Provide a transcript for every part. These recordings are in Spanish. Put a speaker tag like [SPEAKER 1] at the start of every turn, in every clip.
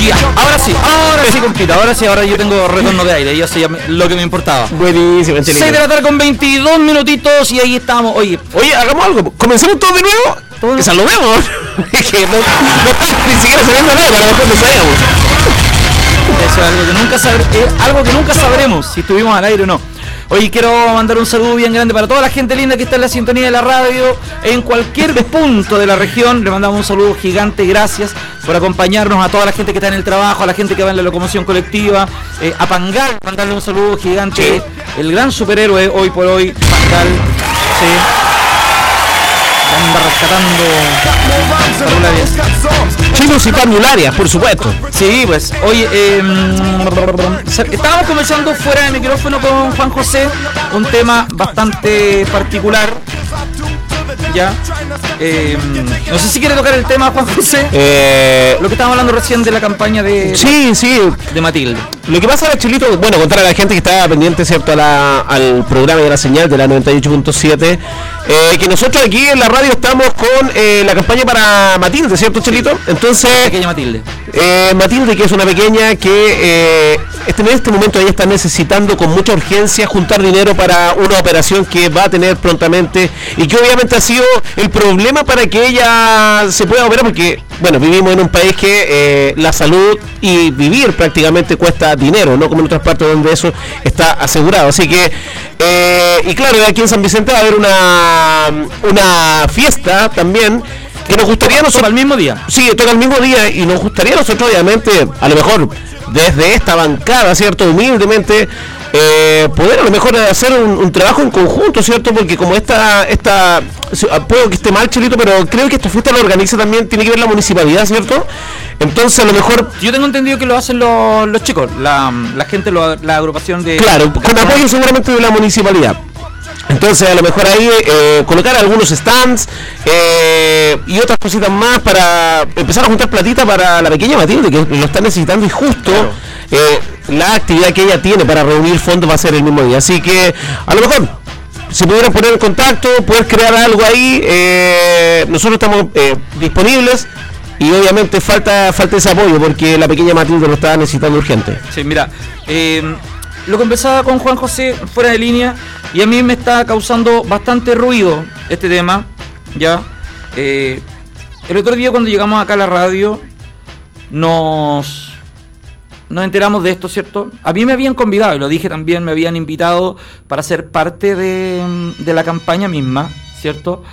[SPEAKER 1] Yeah. Ahora sí, compita. Ahora yo tengo retorno de aire. Y eso ya lo que me importaba.
[SPEAKER 2] Buenísimo,
[SPEAKER 1] 6 de la tarde con 22 minutitos y ahí estamos. Oye,
[SPEAKER 2] hagamos algo. Comencemos todo de nuevo. Que saludemos. Es que no ni siquiera sabiendo nada, a lo mejor no sabíamos.
[SPEAKER 1] Eso es algo que nunca sabremos si estuvimos al aire o no. Hoy quiero mandar un saludo bien grande para toda la gente linda que está en la sintonía de la radio en cualquier punto de la región. Le mandamos un saludo gigante, gracias por acompañarnos, a toda la gente que está en el trabajo, a la gente que va en la locomoción colectiva, a Pangal, mandarle un saludo gigante, sí. El gran superhéroe hoy por hoy, Pangal, sí. Anda rescatando
[SPEAKER 2] chinos y parvularias, por supuesto.
[SPEAKER 1] Sí, pues, oye, estábamos conversando fuera de micrófono con Juan José, un tema bastante particular, ya, no sé si quiere tocar el tema, Juan José, lo que estábamos hablando recién de la campaña de de Matilde.
[SPEAKER 2] Lo que pasa, Chelito, bueno, contar a la gente que está pendiente, ¿cierto?, al programa de la señal de la 98.7, que nosotros aquí en la radio estamos con la campaña para Matilde, ¿cierto, Chelito? Entonces,
[SPEAKER 1] pequeña Matilde.
[SPEAKER 2] Matilde, que es una pequeña que en este momento ella está necesitando con mucha urgencia juntar dinero para una operación que va a tener prontamente y que obviamente ha sido el problema para que ella se pueda operar, porque, bueno, vivimos en un país que la salud y vivir prácticamente cuesta dinero, no como en otras partes donde eso está asegurado. Así que, y claro, aquí en San Vicente va a haber una fiesta también que nos gustaría nosotros.
[SPEAKER 1] ¿Toca el mismo día?
[SPEAKER 2] Sí, toca el mismo día y nos gustaría nosotros, obviamente, a lo mejor desde esta bancada, ¿cierto?, humildemente, poder a lo mejor hacer un trabajo en conjunto, ¿cierto? Porque como esta puedo que esté mal, Chelito, pero creo que esta fiesta la organiza también, tiene que ver la municipalidad, ¿cierto? Entonces a lo mejor...
[SPEAKER 1] Yo tengo entendido que lo hacen los chicos, la gente, la agrupación de...
[SPEAKER 2] Claro, con apoyo seguramente de la municipalidad. Entonces a lo mejor ahí colocar algunos stands y otras cositas más para empezar a juntar platita para la pequeña Matilde, que lo está necesitando, y justo la actividad que ella tiene para reunir fondos va a ser el mismo día. Así que a lo mejor si pudieran poner en contacto, poder crear algo ahí, nosotros estamos disponibles. Y obviamente falta ese apoyo porque la pequeña Matilde lo está necesitando urgente.
[SPEAKER 1] Sí, mira, lo conversaba con Juan José fuera de línea y a mí me está causando bastante ruido este tema, ¿ya? El otro día cuando llegamos acá a la radio nos enteramos de esto, ¿cierto? A mí me habían convidado, y lo dije también, me habían invitado para ser parte de la campaña misma, ¿cierto?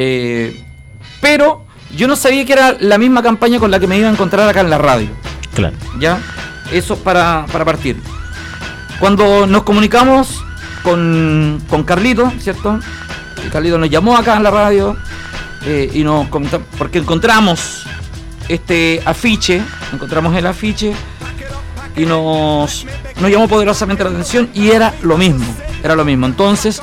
[SPEAKER 1] Pero yo no sabía que era la misma campaña con la que me iba a encontrar acá en la radio.
[SPEAKER 2] Claro.
[SPEAKER 1] ¿Ya? Eso para partir. Cuando nos comunicamos con Carlito, ¿cierto? Carlito nos llamó acá en la radio y nos comentó, porque encontramos encontramos el afiche y nos llamó poderosamente la atención y era lo mismo. Entonces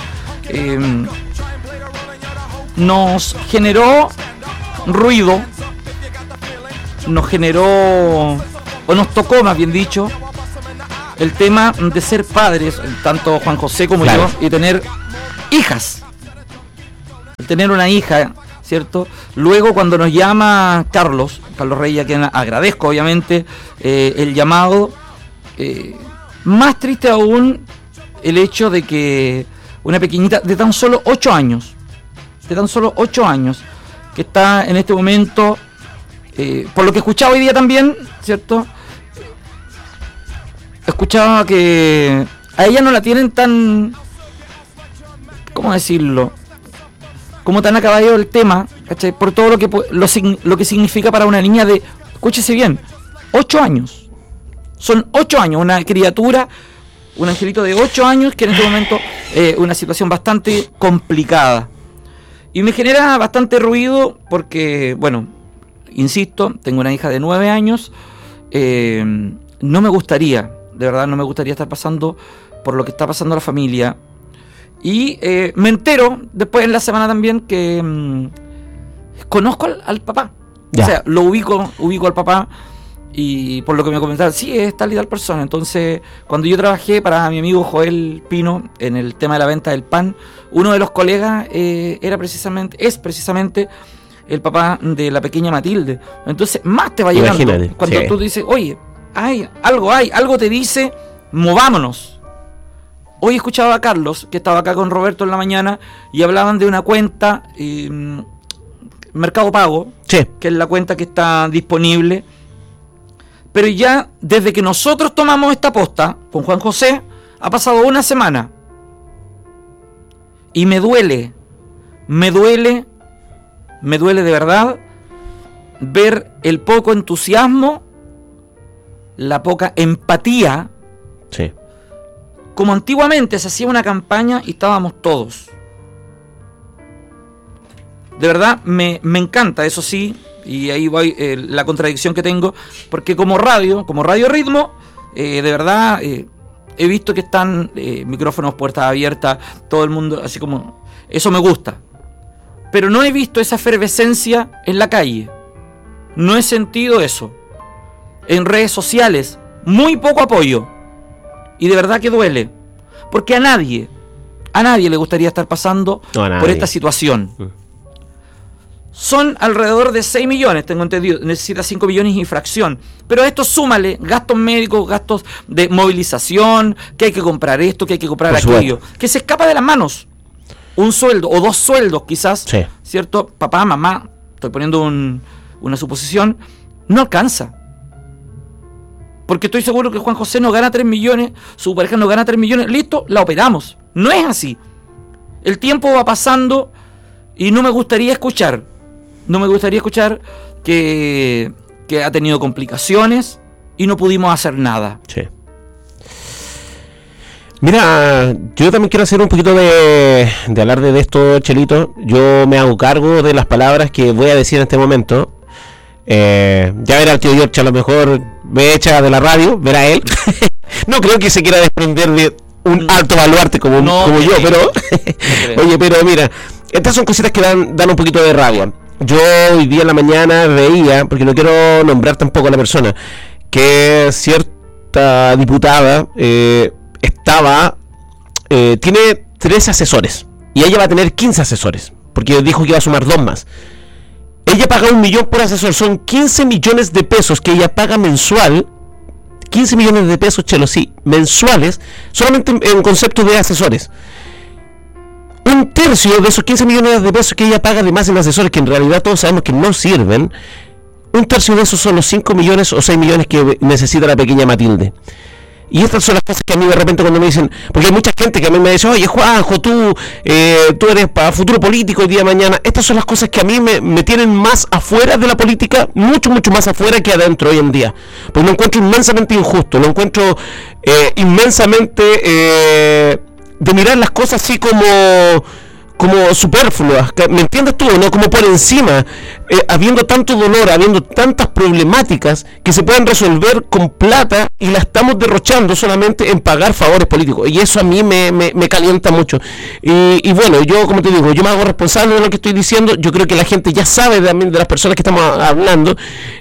[SPEAKER 1] nos generó ruido, nos tocó, más bien dicho, el tema de ser padres, tanto Juan José como claro, yo, y tener hijas, tener una hija, ¿cierto? Luego cuando nos llama Carlos Reyes, a quien agradezco obviamente el llamado, más triste aún el hecho de que una pequeñita de tan solo 8 años, que está en este momento, por lo que escuchaba hoy día también, ¿cierto? Escuchaba que a ella no la tienen tan, ¿cómo decirlo?, como tan acabado el tema, ¿cachai? Por todo lo que significa para una niña de, escúchese bien, 8 años. Son 8 años, una criatura, un angelito de 8 años que en este momento una situación bastante complicada. Y me genera bastante ruido porque, bueno, insisto, tengo una hija de 9 años, no me gustaría, de verdad no me gustaría estar pasando por lo que está pasando la familia. Y me entero después en la semana también que conozco al papá. Ya. O sea, lo ubico al papá y por lo que me comentaron, sí, es tal y tal persona. Entonces, cuando yo trabajé para mi amigo Joel Pino en el tema de la venta del pan, uno de los colegas es precisamente el papá de la pequeña Matilde. Entonces, más te va llegando.
[SPEAKER 2] Imagínate,
[SPEAKER 1] cuando tú dices, oye, algo te dice, movámonos. Hoy escuchaba a Carlos, que estaba acá con Roberto en la mañana, y hablaban de una cuenta, Mercado Pago,
[SPEAKER 2] Sí.
[SPEAKER 1] que es la cuenta que está disponible. Pero ya, desde que nosotros tomamos esta posta con Juan José, ha pasado una semana. Y me duele de verdad ver el poco entusiasmo, la poca empatía,
[SPEAKER 2] Sí.
[SPEAKER 1] como antiguamente se hacía una campaña y estábamos todos. De verdad me encanta, eso sí, y ahí voy la contradicción que tengo, porque como Radio Ritmo, de verdad he visto que están micrófonos, puertas abiertas, todo el mundo, así como, eso me gusta. Pero no he visto esa efervescencia en la calle. No he sentido eso. En redes sociales, muy poco apoyo. Y de verdad que duele. Porque a nadie le gustaría estar pasando por esta situación. Son alrededor de 6 millones, tengo entendido. Necesita 5 millones y fracción. Pero a esto súmale gastos médicos, gastos de movilización, que hay que comprar esto, que hay que comprar aquello. Que se escapa de las manos. Un sueldo o 2 sueldos quizás,
[SPEAKER 2] Sí.
[SPEAKER 1] ¿cierto? Papá, mamá, estoy poniendo una suposición, no alcanza. Porque estoy seguro que Juan José no gana 3 millones, su pareja no gana 3 millones, listo, la operamos. No es así. El tiempo va pasando y no me gustaría escuchar que ha tenido complicaciones y no pudimos hacer nada.
[SPEAKER 2] Sí. Mira, yo también quiero hacer un poquito de alarde de esto, Chelito. Yo me hago cargo de las palabras que voy a decir en este momento. Ya verá el tío George, a lo mejor me echa de la radio, verá él. No creo que se quiera desprender de un alto baluarte como yo, pero oye, pero mira, estas son cositas que dan un poquito de rabia. Yo hoy día en la mañana veía, porque no quiero nombrar tampoco a la persona, que cierta diputada tiene 13 asesores y ella va a tener 15 asesores, porque dijo que iba a sumar 2 más. Ella paga 1 millón por asesor, son 15 millones de pesos que ella paga mensual. 15 millones de pesos, Chelo, sí, mensuales, solamente en concepto de asesores. Un tercio de esos 15 millones de pesos que ella paga además en asesores, que en realidad todos sabemos que no sirven, un tercio de esos son los 5 millones o 6 millones que necesita la pequeña Matilde. Y estas son las cosas que a mí de repente cuando me dicen, porque hay mucha gente que a mí me dice, oye Juanjo, tú eres para futuro político el día de mañana. Estas son las cosas que a mí me tienen más afuera de la política, mucho más afuera que adentro hoy en día. Pues lo encuentro inmensamente injusto, lo encuentro inmensamente de mirar las cosas así como superfluas, ¿me entiendes tú? ¿No? Como por encima, habiendo tanto dolor, habiendo tantas problemáticas que se pueden resolver con plata y la estamos derrochando solamente en pagar favores políticos, y eso a mí me calienta mucho. Y bueno, yo como te digo, yo me hago responsable de lo que estoy diciendo. Yo creo que la gente ya sabe también de las personas que estamos hablando,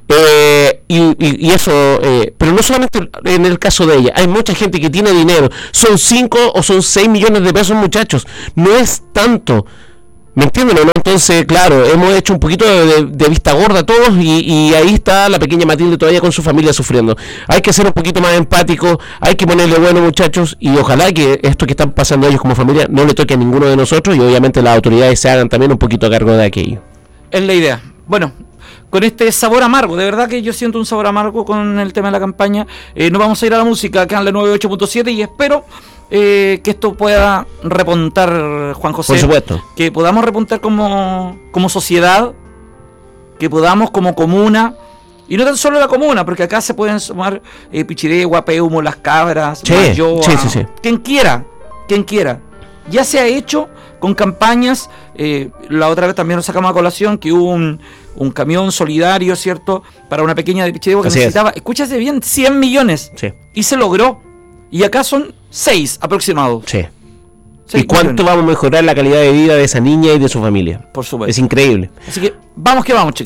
[SPEAKER 2] y eso, pero no solamente en el caso de ella, hay mucha gente que tiene dinero, son 5 o son 6 millones de pesos, muchachos, no es tanto. ¿Me entienden o no? Entonces, claro, hemos hecho un poquito de vista gorda todos y ahí está la pequeña Matilde todavía con su familia sufriendo. Hay que ser un poquito más empáticos, hay que ponerle bueno, muchachos, y ojalá que esto que están pasando ellos como familia no le toque a ninguno de nosotros, y obviamente las autoridades se hagan también un poquito a cargo de aquello.
[SPEAKER 1] Es la idea. Bueno, con este sabor amargo, de verdad que yo siento un sabor amargo con el tema de la campaña. Nos vamos a ir a la música acá en la 98.7 y espero que esto pueda repuntar, Juan José.
[SPEAKER 2] Por supuesto.
[SPEAKER 1] Que podamos repuntar como sociedad, que podamos como comuna, y no tan solo la comuna, porque acá se pueden sumar Pichidegua, Peumo, Las Cabras, Mayoa,
[SPEAKER 2] sí.
[SPEAKER 1] quien quiera. Ya se ha hecho con campañas, la otra vez también lo sacamos a colación, que hubo un camión solidario, ¿cierto?, para una pequeña de Pichidegua que necesitaba, escúchase bien, 100 millones.
[SPEAKER 2] Sí.
[SPEAKER 1] Y se logró. Y acá son 6 aproximados.
[SPEAKER 2] Sí.
[SPEAKER 1] 6
[SPEAKER 2] ¿Y cuánto
[SPEAKER 1] millones.
[SPEAKER 2] vamos a mejorar la calidad de vida de esa niña y de su familia?
[SPEAKER 1] Por supuesto.
[SPEAKER 2] Es increíble.
[SPEAKER 1] Así que vamos, chicos.